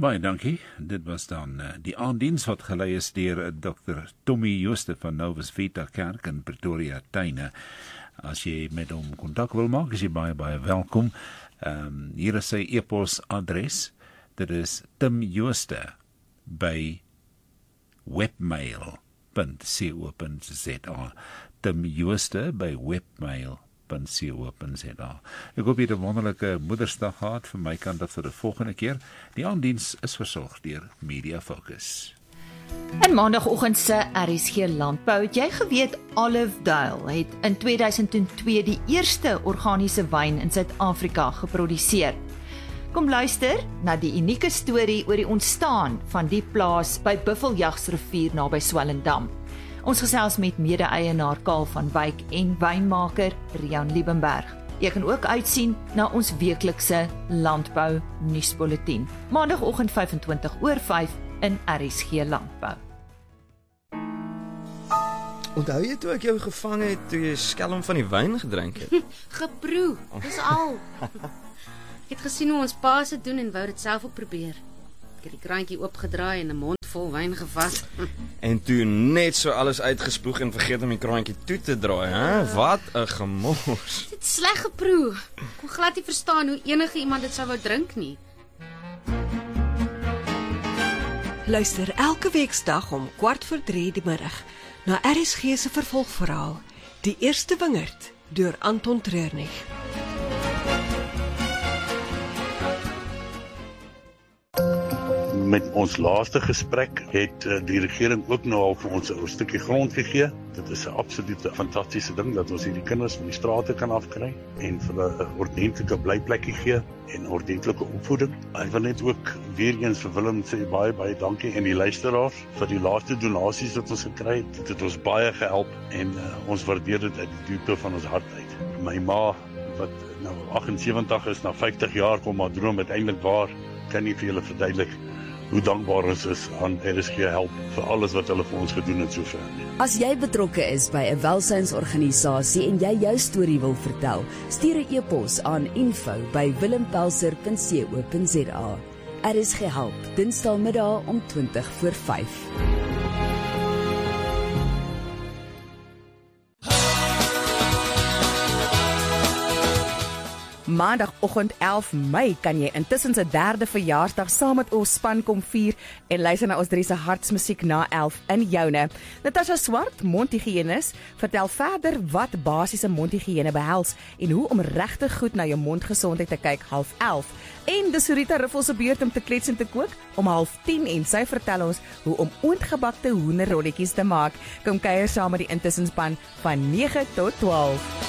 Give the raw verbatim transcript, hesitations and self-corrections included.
Baie dankie. Dit was dan uh, die aanddiens wat gelei is deur uh, dokter Tommy Jooste van Novus Vita Kerk in Pretoria Tuine. As jy met hom kontak wil maak, is jy baie baie welkom. Um, hier is sy e-pos adres. Dit is timjooste by webmail punt co punt za. timjooste by webmail punt co punt za. Ek hoop jy het 'n wonderlike Moedersdag gehad vir my kant af vir die volgende keer. Die aanddiens is versorg deur Media Focus. In maandagooggend se R S G Landbou het jy geweet Olive Dale het in tweeduisend twee die eerste organiese wyn in Suid-Afrika geproduseer. Kom luister na die unieke storie oor die ontstaan van die plaas by Buffeljagsrivier naby Swellendam. Ons gesels met mede-eienaar Karl van Wyk en wynmaker Rian Liebenberg. Jy kan ook uitsien na ons weeklikse landbou nuusbulletin. Maandagooggend vyfentwintig oor vyf in R S G Landbou. Onthou jy toe ek jou gevang het toe jy skelm van die wyn gedrink het? Geproe, dis al. Ek het gesien hoe ons pa se doen en wou dit self ook probeer. Ek het die kraantjie oopgedraai en 'n mond vol wyn gevat. En toe net so alles uitgespoeg en vergeet om die kraantjie toe te draai, hè? Wat 'n gemors. Dit is sleg geproe. Ek kon glad nie verstaan hoe enige iemand dit sou wou drink nie. Luister elke weeksdag om kwart voor drie die middag na R S G se vervolgverhaal, Die Eerste Wingerd, deur Anton Treurnig. Met ons laaste gesprek het uh, die regering ook nou al vir ons 'n stukkie grond gegee. Dit is 'n absolute fantastiese ding dat ons hierdie kinders van die strate kan afkry en vir hulle 'n ordentlike blyplekkie gee en ordentlike opvoeding. Ek wil net ook weer eens vir Willem sê baie baie dankie en die luisteraars vir die laaste donasies wat ons gekry het. Dit het ons baie gehelp en uh, ons waardeer dit uit die diepte van ons hart uit. My ma wat nou agt en sewentig is, na vyftig jaar kom haar droom uiteindelik waar, kan nie vir julle verduidelik hoe dankbaar ons is aan R S G Help vir alles wat hulle vir ons gedoen het sover. As jy betrokke is by 'n welsynsorganisasie en jy jou storie wil vertel, stuur 'n e-pos aan info by willempelser punt co punt za. R S G Help, Dinsdagmiddag om twintig voor vyf. Maandagoggend elf Mei kan jy intussen se derde verjaarsdag saam met ons span kom vier en luister na ons drie se hartsmusiek na elf in joune. Natasha Swart, mondhygiënis, vertel verder wat basiese mondhygiëne behels en hoe om regtig goed na jou mondgesondheid te kyk half elf. En dis Rita Riffel se beurt om te klets en te kook om half tien en sy vertel ons hoe om oondgebakte hoenderrolletjies te maak. Kom kuier saam met die intussenspan van nege tot twaalf.